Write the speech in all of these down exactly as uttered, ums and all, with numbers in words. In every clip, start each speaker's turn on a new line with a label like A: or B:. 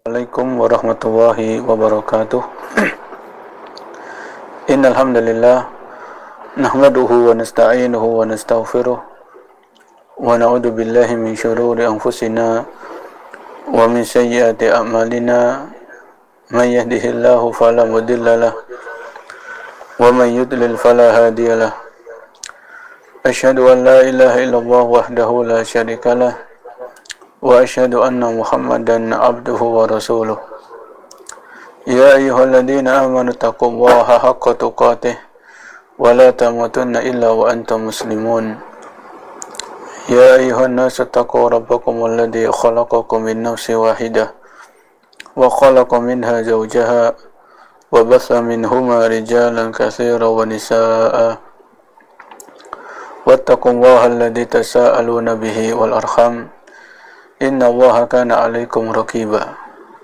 A: Assalamualaikum warahmatullahi wabarakatuh. Innal hamdalillah nahmaduhu wa nasta'inuhu wa nastaghfiruh wa na'udzu billahi min shururi anfusina wa min sayyiati a'malina. May yahdihillahu fala mudilla lahu wa may yudlil fala hadiya lahu. Asyhadu an la ilaha illallah wahdahu la syarika lah wa asyhadu anna Muhammadan abduhu wa rasuluh. Ya ayyuhalladzina amanu taqullaha haqqa tuqatih wa la tamutunna illa wa antum muslimun. Ya ayyuhan nasu taqu rabbakum alladzi khalaqakum min nafsin wahidah wa khalaqa minha zawjaha wa batha minhuma rijalan katsiran wa nisaa'a. Wattaqullaha alladzi tasaaluna bihi wal arham. Inna Allaha kana 'alaikum raqiba.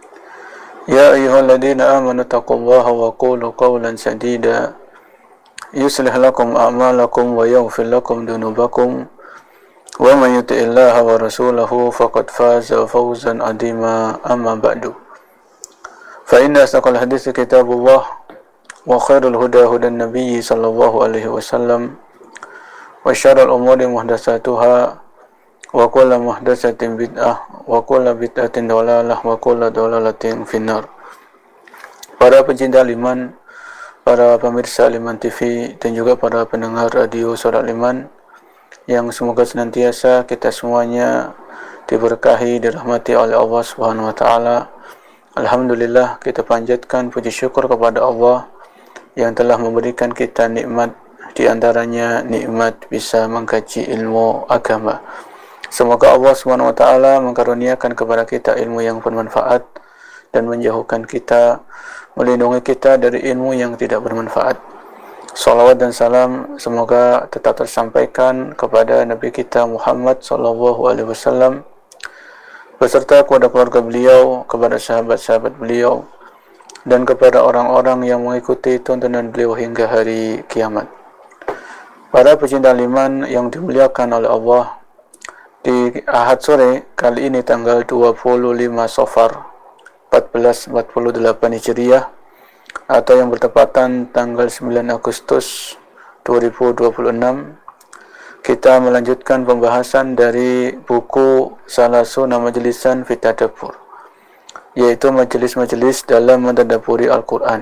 A: Ya ayyuhalladzina amanu taqullaha wa qulu qawlan sadida yuslih lakum a'malakum wa yaghfir lakum dhunubakum wa may yuti'illaha wa rasulahu faqad faza fawzan 'azima. Amma ba'du. Fa inna asdaqal hadithi kitabullah wa khairul huda hudan nabiyyi sallallahu alaihi wasallam wa syarrul umuri muhdatsatuha wa kullu muhdatsatin bid'ah wa kullu bid'atin dhalalah wa kullu dhalalatin finnar. Para pencinta Liman, para pemirsa Liman T V dan juga para pendengar radio Suara Liman yang semoga senantiasa kita semuanya diberkahi, dirahmati oleh Allah Subhanahu wa taala. Alhamdulillah, kita panjatkan puji syukur kepada Allah yang telah memberikan kita nikmat, di antaranya nikmat bisa mengkaji ilmu agama. Semoga Allah subhanahu wa taala mengkaruniakan kepada kita ilmu yang bermanfaat dan menjauhkan kita, melindungi kita dari ilmu yang tidak bermanfaat. Salawat dan salam semoga tetap tersampaikan kepada Nabi kita Muhammad sallallahu alaihi wasallam beserta kepada keluarga beliau, kepada sahabat-sahabat beliau, dan kepada orang-orang yang mengikuti tuntunan beliau hingga hari kiamat. Para pecinta Liman yang dimuliakan oleh Allah, di Ahad sore kali ini tanggal dua puluh lima Safar seribu empat ratus empat puluh delapan Hijriah atau yang bertepatan tanggal sembilan Agustus dua ribu dua puluh enam, kita melanjutkan pembahasan dari buku Salasuna Majlisan fi Tadabbur, yaitu majelis-majelis dalam mentadabburi Al-Quran.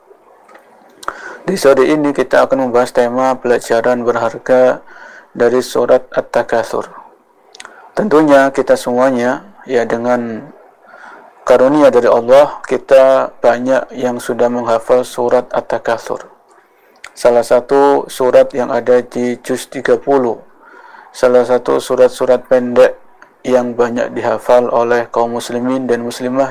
A: Di sore ini kita akan membahas tema pelajaran berharga dari surat At-Takatsur. Tentunya kita semuanya, ya dengan karunia dari Allah, kita banyak yang sudah menghafal surat At-Takatsur. Salah satu surat yang ada di juz tiga puluh, salah satu surat-surat pendek yang banyak dihafal oleh kaum muslimin dan muslimah